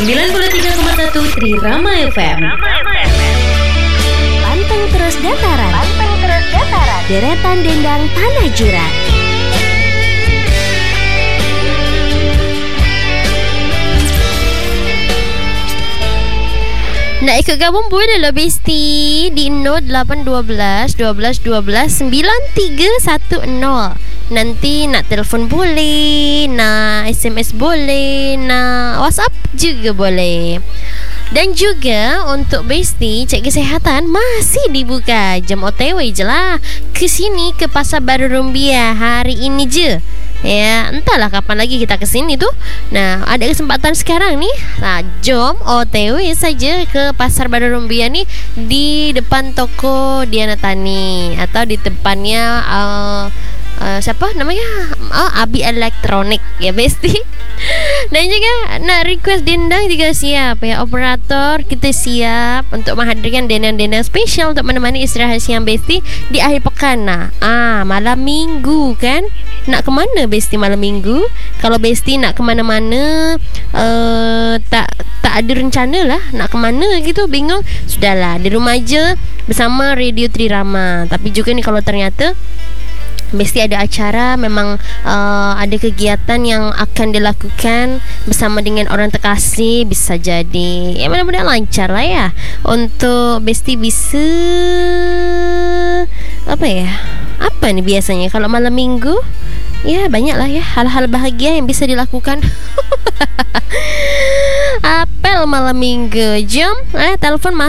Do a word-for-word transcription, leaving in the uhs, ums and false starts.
sembilan puluh tiga koma satu Trirama F M. Panteng terus dataran. Panteng terus dataran. Deretan dendang tanah jurat. Nak ikut gabung boleh lah Besti di nol lapan satu dua, dua belas dua belas sembilan tiga satu nol. Nanti nak telefon boleh, nak S M S boleh, nak WhatsApp juga boleh. Dan juga untuk Besti, cek kesihatan masih dibuka. Jam O T W je lah. Ke sini ke Pasar Baru Rumbia hari ini je. Ya, entahlah kapan lagi kita ke sini tu. Nah, ada kesempatan sekarang ni. Nah, jom O T W saja ke Pasar Baru Rumbia ni di depan toko Diana Tani atau di depannya uh, uh, siapa namanya? Uh, Abi Elektronik ya Besti. Dan juga nak request dendang juga siap ya. Operator kita siap untuk menghadirkan dendang-dendang spesial untuk menemani istirahat siang Besti di akhir pekan. Nah, ah, malam minggu kan. Nak ke mana Besti malam minggu? Kalau Besti nak ke mana-mana uh, tak tak ada rencana lah nak ke mana gitu, bingung, sudahlah di rumah aja bersama Radio Trirama. Tapi juga ni kalau ternyata Besti ada acara, memang uh, ada kegiatan yang akan dilakukan bersama dengan orang terkasih, bisa jadi ya mudah-mudahan lancar lah ya untuk Besti bisa apa ya, apa ni biasanya kalau malam minggu. Ya banyak lah ya hal-hal bahagia yang bisa dilakukan. Apel malam minggu. Jom eh, telefon